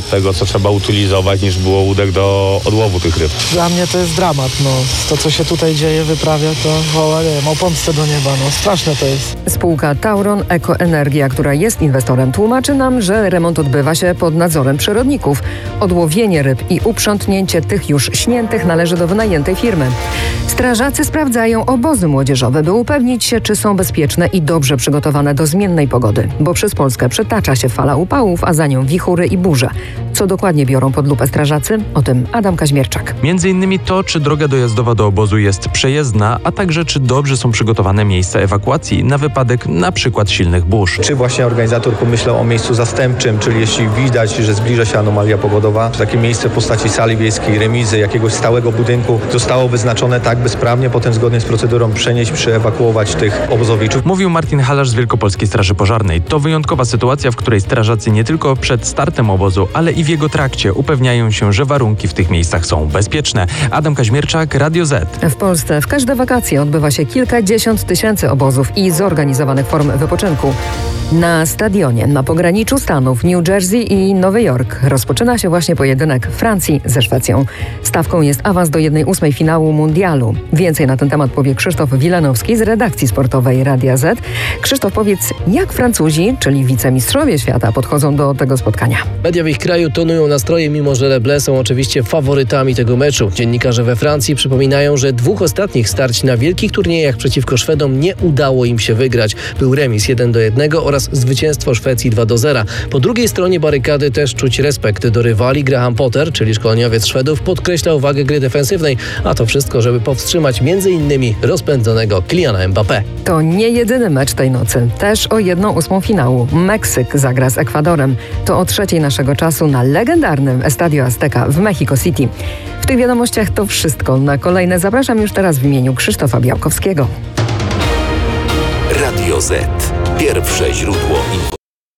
tego, co trzeba utylizować, niż było łódek do odłowu tych ryb. Dla mnie to jest dramat, To, co się tutaj dzieje, wyprawia, to woła, nie wiem, o pomstę do nieba, Straszne to jest. Spółka Tauron Ekoenergia, która jest inwestorem, tłumaczy nam, że remont odbywa się pod nadzorem przyrodników. Odłowienie ryb i uprzątnięcie tych już śniętych należy do wynajętej firmy. Strażacy sprawdzają obozy młodzieżowe, by upewnić się, czy są bezpieczne i dobrze przygotowane do zmiennej pogody, bo przez Polskę przetacza się fala upałów, a za nią wichury i burze. Co dokładnie biorą pod lupę strażacy? O tym Adam Kaźmierczak. Między innymi to, czy droga dojazdowa do obozu jest przejezdna, a także czy dobrze są przygotowane miejsca ewakuacji na wypadek na przykład silnych burz. Czy właśnie organizator pomyślał o miejscu zastępczym, czyli jeśli widać, że zbliża się anomalia pogodowa, czy takie miejsce w postaci sali wiejskiej, remizy, jakiegoś stałego budynku zostało wyznaczone tak, by sprawnie potem zgodnie z procedurą przenieść, przeewakuować tych obozowiczów. Mówił Martin Halarz z Wielkopolskiej Straży Pożarnej. To wyjątkowa sytuacja, w której strażacy nie tylko przed startem obozu, ale i w jego trakcie upewniają się, że warunki w tych miejscach są bezpieczne. Adam Kaźmierczak, Radio Z. W Polsce w każde wakacje odbywa się kilkadziesiąt tysięcy obozów i zorganizowanych form wypoczynku. Na stadionie na pograniczu stanów New Jersey i Nowy Jork rozpoczyna się właśnie pojedynek Francji ze Szwecją. Stawką jest awans do 1/8 finału mundialu. Więcej na ten temat powie Krzysztof Wilanowski z redakcji sportowej Radia Z. Krzysztof, powiedz, jak Francuzi, czyli wicemistrzowie świata, podchodzą do tego spotkania? Media w ich kraju tonują nastroje, mimo że Le Bleu są oczywiście faworytami tego meczu. Dziennikarze we Francji przypominają, że 2 ostatnich starć na wielkich turniejach przeciwko Szwedom nie udało im się wygrać. Był remis 1-1 oraz zwycięstwo Szwecji 2-0. Po drugiej stronie barykady też czuć respekt do rywali. Graham Potter, czyli szkoleniowiec Szwedów, podkreślał wagę gry defensywnej, a to wszystko, żeby powstrzymać m.in. rozpędzonego Kyliana Mbappé. To nie jedyny mecz tej nocy. Też o 1/8 finału. Meksyk zagra z Ekwadorem. To o 3:00 naszego czasu na legendarnym Estadio Azteca w Mexico City. W tych wiadomościach to wszystko. Na kolejne zapraszam już teraz w imieniu Krzysztofa Białkowskiego. Radio Z. Pierwsze źródło informacji.